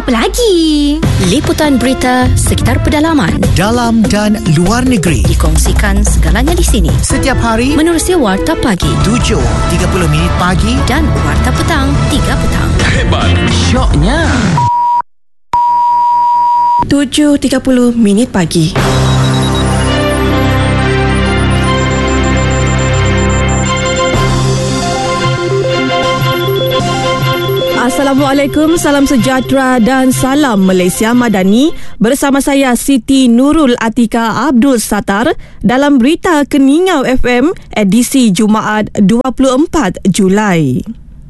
apa lagi? Liputan berita sekitar pedalaman, dalam dan luar negeri. dikongsikan segalanya di sini. Setiap hari Menerusi Warta Pagi 7.30 pagi dan Warta Petang 3 petang. Hebat, syoknya 7.30 pagi. Assalamualaikum, salam sejahtera dan salam Malaysia Madani. Bersama saya Siti Nurul Atika Abdul Sattar dalam Berita Keningau FM edisi Jumaat 24 Julai.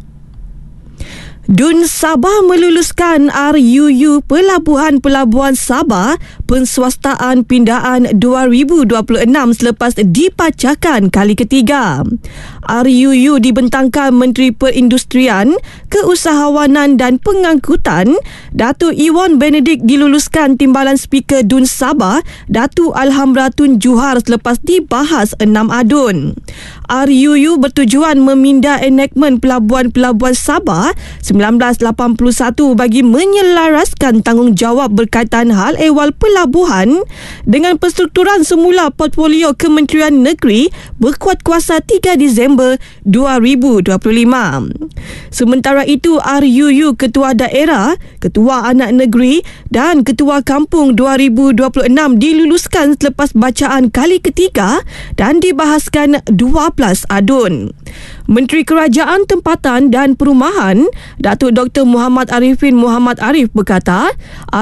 DUN Sabah meluluskan RUU Pelabuhan-Pelabuhan Sabah Penswastaan Pindaan 2026 selepas dibacakan kali ketiga. RUU dibentangkan Menteri Perindustrian, Keusahawanan dan Pengangkutan Datuk Iwan Benedict diluluskan Timbalan Speaker DUN Sabah Datuk Alhamra Tun Juhar selepas dibahas 6 adun. RUU bertujuan meminda enactment Pelabuhan-Pelabuhan Sabah 1981 bagi menyelaraskan tanggungjawab berkaitan hal ehwal pelabuhan dengan perstrukturan semula portfolio Kementerian Negeri berkuat kuasa 3 Disember 2025. Sementara itu, RUU Ketua Daerah, Ketua Anak Negeri dan Ketua Kampung 2026 diluluskan selepas bacaan kali ketiga dan dibahaskan 12 adun. Menteri Kerajaan Tempatan dan Perumahan Datuk Dr. Muhammad Arifin Muhammad Arif berkata,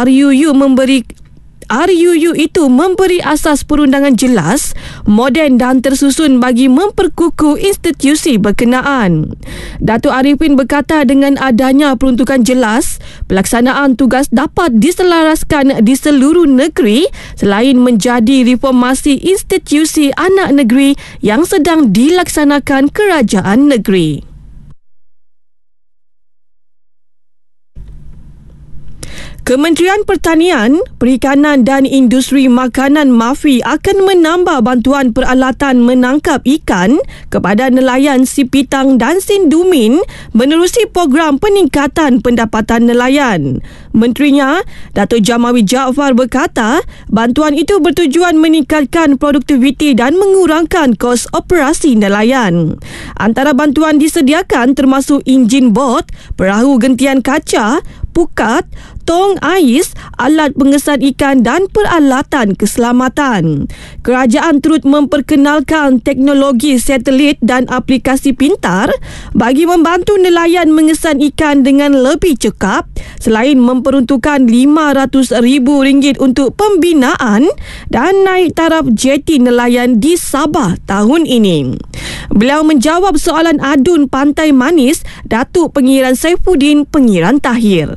RUU itu memberi asas perundangan jelas, moden dan tersusun bagi memperkukuh institusi berkenaan. Datuk Arifin berkata dengan adanya peruntukan jelas, pelaksanaan tugas dapat diselaraskan di seluruh negeri selain menjadi reformasi institusi anak negeri yang sedang dilaksanakan kerajaan negeri. Kementerian Pertanian, Perikanan dan Industri Makanan MAFI akan menambah bantuan peralatan menangkap ikan kepada nelayan Sipitang dan Sindumin menerusi program peningkatan pendapatan nelayan. Menterinya, Datuk Jamawi Jaafar berkata, bantuan itu bertujuan meningkatkan produktiviti dan mengurangkan kos operasi nelayan. Antara bantuan disediakan termasuk enjin bot, perahu gentian kaca, pukat, tong ais, alat pengesan ikan dan peralatan keselamatan. Kerajaan turut memperkenalkan teknologi satelit dan aplikasi pintar bagi membantu nelayan mengesan ikan dengan lebih cekap selain memperuntukkan RM500,000 untuk pembinaan dan naik taraf jeti nelayan di Sabah tahun ini. Beliau menjawab soalan adun Pantai Manis Datuk Pengiran Saifuddin Pengiran Tahir.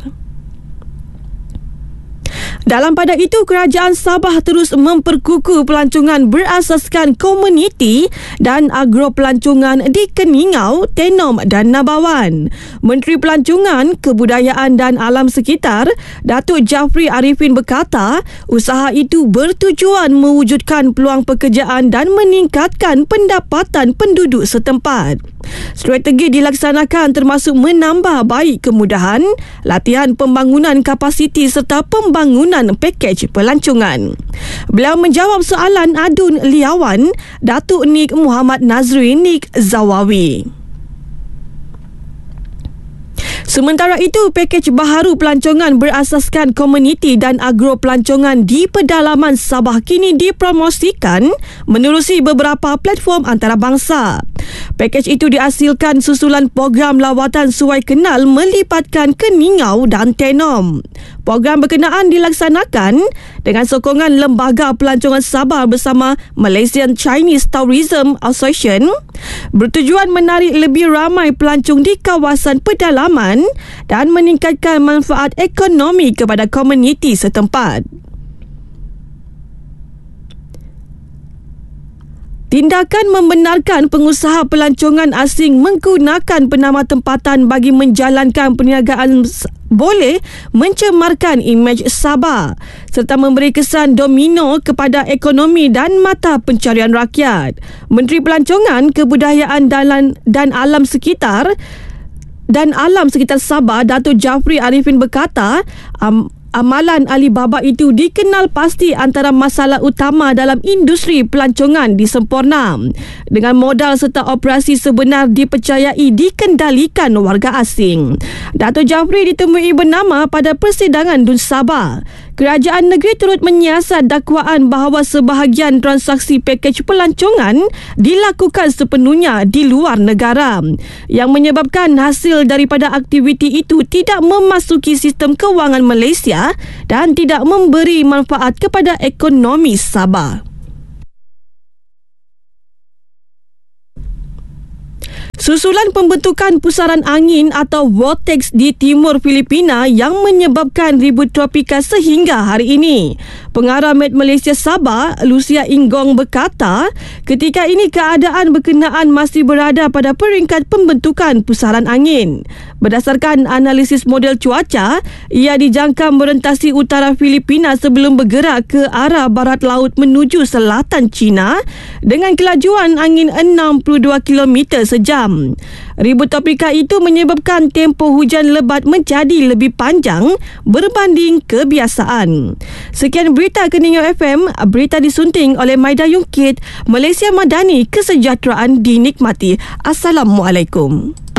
Dalam pada itu, Kerajaan Sabah terus memperkukuh pelancongan berasaskan komuniti dan agropelancongan di Keningau, Tenom dan Nabawan. Menteri Pelancongan, Kebudayaan dan Alam Sekitar, Datuk Jafri Arifin berkata, usaha itu bertujuan mewujudkan peluang pekerjaan dan meningkatkan pendapatan penduduk setempat. Strategi dilaksanakan termasuk menambah baik kemudahan, latihan pembangunan kapasiti serta pembangunan pakej pelancongan. Beliau menjawab soalan adun Liawan Datuk Nik Muhammad Nazri Nik Zawawi. Sementara itu, pakej baharu pelancongan berasaskan komuniti dan agro pelancongan di pedalaman Sabah kini dipromosikan menerusi beberapa platform antarabangsa. Pakej itu dihasilkan susulan program lawatan suai kenal melibatkan Keningau dan Tenom. Program berkenaan dilaksanakan dengan sokongan Lembaga Pelancongan Sabah bersama Malaysian Chinese Tourism Association, bertujuan menarik lebih ramai pelancong di kawasan pedalaman dan meningkatkan manfaat ekonomi kepada komuniti setempat. Tindakan membenarkan pengusaha pelancongan asing menggunakan penama tempatan bagi menjalankan perniagaan boleh mencemarkan imej Sabah serta memberi kesan domino kepada ekonomi dan mata pencarian rakyat. Menteri Pelancongan, Kebudayaan dan Alam Sekitar dan alam sekitar Sabah, Datuk Jafri Arifin berkata, amalan Alibaba itu dikenal pasti antara masalah utama dalam industri pelancongan di Semporna. Dengan modal serta operasi sebenar dipercayai dikendalikan warga asing. Datuk Jafri ditemui bernama pada persidangan Dun Sabah. Kerajaan negeri turut menyiasat dakwaan bahawa sebahagian transaksi pakej pelancongan dilakukan sepenuhnya di luar negara, yang menyebabkan hasil daripada aktiviti itu tidak memasuki sistem kewangan Malaysia dan tidak memberi manfaat kepada ekonomi Sabah. Susulan pembentukan pusaran angin atau vortex di timur Filipina yang menyebabkan ribut tropika sehingga hari ini. Pengarah Met Malaysia Sabah, Lucia Inggong berkata, ketika ini keadaan berkenaan masih berada pada peringkat pembentukan pusaran angin. Berdasarkan analisis model cuaca, ia dijangka merentasi utara Filipina sebelum bergerak ke arah barat laut menuju selatan China dengan kelajuan angin 62 km sejam. Ribut tropika itu menyebabkan tempoh hujan lebat menjadi lebih panjang berbanding kebiasaan. Sekian berita Keningau FM, berita disunting oleh Maida Yungkit, Malaysia Madani, kesejahteraan dinikmati. Assalamualaikum.